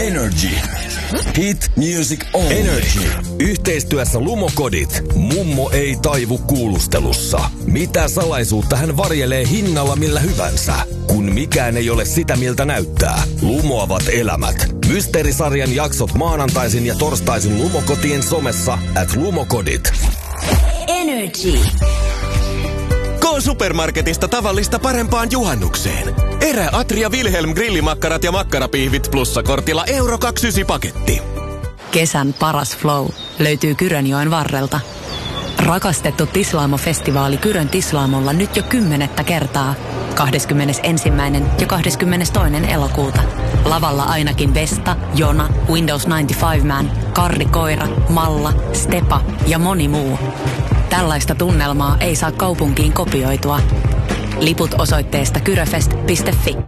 Energy. Hit music only. Energy. Yhteistyössä Lumokodit. Mummo ei taivu kuulustelussa. Mitä salaisuutta hän varjelee hinnalla millä hyvänsä? Kun mikään ei ole sitä, miltä näyttää. Lumoavat elämät. Mysteerisarjan jaksot maanantaisin ja torstaisin Lumokotien somessa @lumokodit. Energy. K-Supermarketista tavallista parempaan juhannukseen. Erä Atria Wilhelm grillimakkarat ja makkarapiihvit plussakortilla €29 paketti. Kesän paras flow löytyy Kyrönjoen varrelta. Rakastettu Tislaamo-festivaali Kyrön Tislaamolla nyt jo 10. kertaa. 21. ja 22. elokuuta. Lavalla ainakin Vesta, Jona, Windows 95 Man, Karri Koira, Malla, Stepa ja moni muu. Tällaista tunnelmaa ei saa kaupunkiin kopioitua. Liput osoitteesta kyröfest.fi.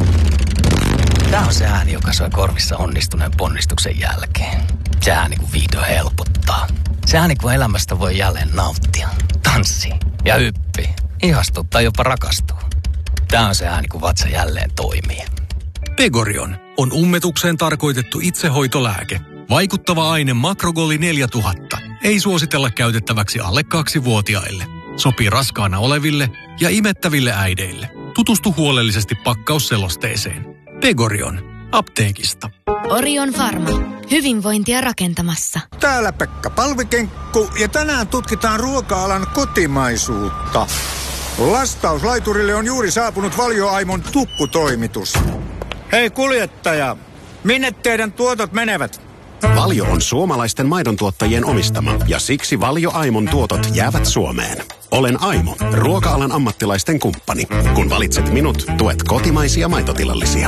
Tämä on se ääni, joka soi korvissa onnistuneen ponnistuksen jälkeen. Se ääni, kun vihdoin helpottaa. Se ääni, kun elämästä voi jälleen nauttia, tanssia ja hyppii, ihastua tai jopa rakastua. Tämä on se ääni, kun vatsa jälleen toimii. Pegorion on ummetukseen tarkoitettu itsehoitolääke. Vaikuttava aine Makrogoli 4000. Ei suositella käytettäväksi alle 2-vuotiaille. Sopii raskaana oleville ja imettäville äideille. Tutustu huolellisesti pakkausselosteeseen. Pegorion. Apteekista. Orion Pharma. Hyvinvointia rakentamassa. Täällä Pekka Palvikenkku ja tänään tutkitaan ruoka-alan kotimaisuutta. Lastauslaiturille on juuri saapunut Valio Aimon tukkutoimitus. Hei kuljettaja, minne teidän tuotot menevät? Valio on suomalaisten maidontuottajien omistama ja siksi Valio Aimon tuotot jäävät Suomeen. Olen Aimo, ruoka-alan ammattilaisten kumppani. Kun valitset minut, tuet kotimaisia maitotilallisia.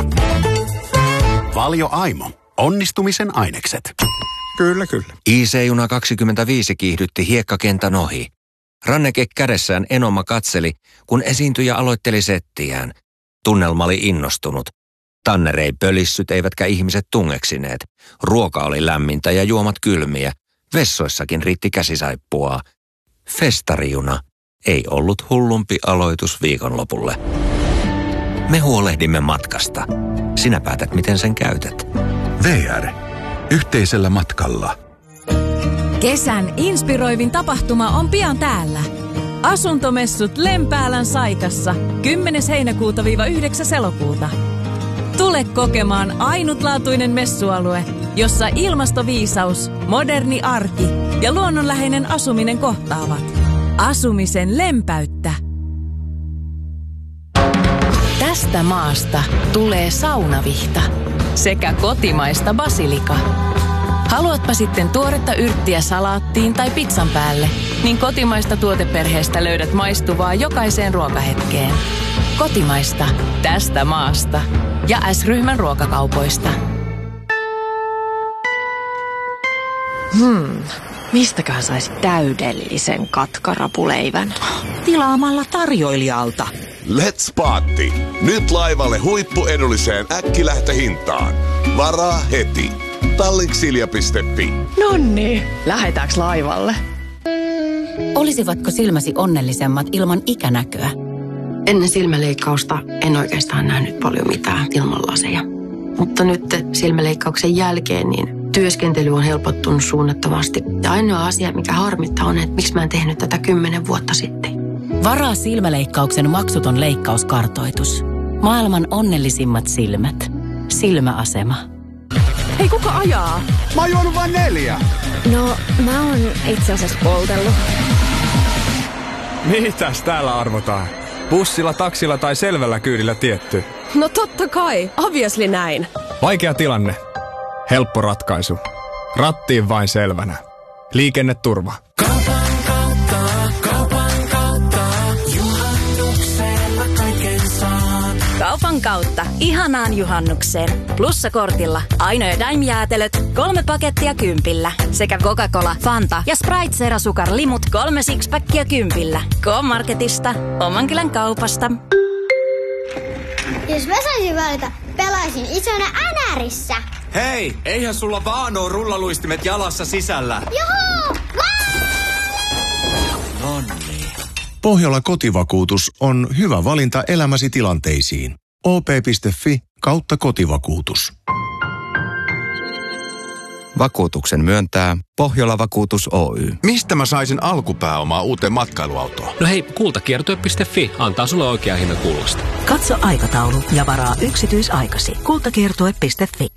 Valio Aimo. Onnistumisen ainekset. Kyllä, kyllä. IC-juna 25 kiihdytti hiekkakentän ohi. Ranneke kädessään Enoma katseli, kun esiintyjä aloitteli settiään. Tunnelma oli innostunut. Tanner ei pölissyt eivätkä ihmiset tungeksineet. Ruoka oli lämmintä ja juomat kylmiä. Vessoissakin riitti käsisaippua. Festarijuna ei ollut hullumpi aloitus viikonlopulle. Me huolehdimme matkasta. Sinä päätät, miten sen käytät. VR. Yhteisellä matkalla. Kesän inspiroivin tapahtuma on pian täällä. Asuntomessut Lempäälän Saikassa 10. heinäkuuta - 9. elokuuta. Tule kokemaan ainutlaatuinen messualue, jossa ilmastoviisaus, moderni arki ja luonnonläheinen asuminen kohtaavat. Asumisen lempäyttä. Tästä maasta tulee saunavihta sekä kotimaista basilika. Haluatpa sitten tuoretta yrttiä salaattiin tai pizzan päälle, niin kotimaista tuoteperheestä löydät maistuvaa jokaiseen ruokahetkeen. Kotimaista tästä maasta ja S-ryhmän ruokakaupoista. Mistäköhän saisi täydellisen katkarapuleivän? Tilaamalla tarjoilijalta. Let's Party! Nyt laivalle huippuedulliseen äkkilähtöhintaan. Varaa heti. Tallinksilja.fi. Nonni, lähetäänkö laivalle? Olisivatko silmäsi onnellisemmat ilman ikänäköä? Ennen silmäleikkausta en oikeastaan nähnyt paljon mitään ilman laseja. Mutta nyt silmäleikkauksen jälkeen niin työskentely on helpottunut suunnattomasti. Ja ainoa asia, mikä harmittaa on, että miksi mä en tehnyt tätä 10 vuotta sitten. Varaa silmäleikkauksen maksuton leikkauskartoitus. Maailman onnellisimmat silmät. Silmäasema. Hei, kuka ajaa? Mä oon juonut vain 4. No, mä oon itse asiassa poltellut. Mitäs täällä arvotaan? Bussilla, taksilla tai selvällä kyydillä tietty? No totta kai, obviously näin. Vaikea tilanne. Helppo ratkaisu. Rattiin vain selvänä. Liikenneturva. Kaupan kautta. Ihanaan juhannukseen. Plussakortilla. Aino ja Daim-jäätelöt. 3 pakettia 10. Sekä Coca-Cola, Fanta ja Sprite Zero Sukar Limut 3 sixpackia 10. K-Marketista. Oman kylän kaupasta. Jos mä saisin valita, pelaisin isona NRissä. Hei, eihän sulla vaan oo rullaluistimet jalassa sisällä. Juhu! Nonni. Pohjola kotivakuutus on hyvä valinta elämäsi tilanteisiin. op.fi/kotivakuutus. Vakuutuksen myöntää Pohjola Vakuutus Oy. Mistä mä saisin alkupääomaa uuteen matkailuautoon? No hei, kultakiertue.fi antaa sulle oikea hinta kullasta. Katso aikataulu ja varaa yksityisaikasi. Kultakiertue.fi.